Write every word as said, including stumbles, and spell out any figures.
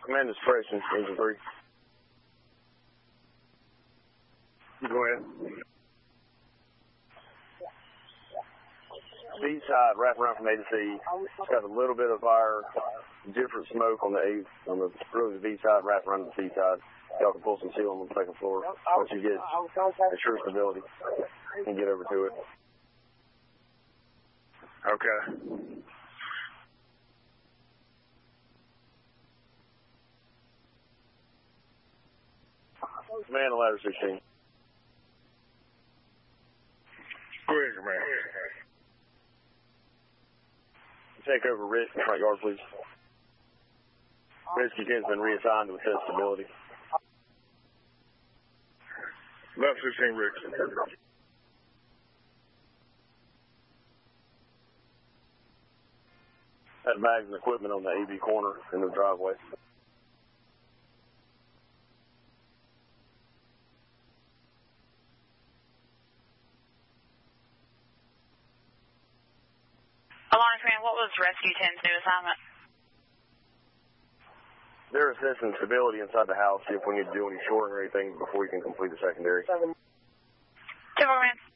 Command is fresh in engine three. You go ahead. B-side, wrap around from A to C. It's got a little bit of fire, different smoke on the A, on the really the B-side, wrap around the C-side. Y'all can pull some seal on the second floor once you get ensure stability and get over to it. Okay. Man, the ladder sixteen. Go ahead, Command. Take over Risk in front yard, please. Risk has been reassigned to assess stability. Left sixteen, Rick. That bags and equipment on the A B corner in the driveway. Alarm Command, what was Rescue ten's new assignment? They're assessing stability inside the house, see if we need to do any shoring or anything before we can complete the secondary. ten four, Command.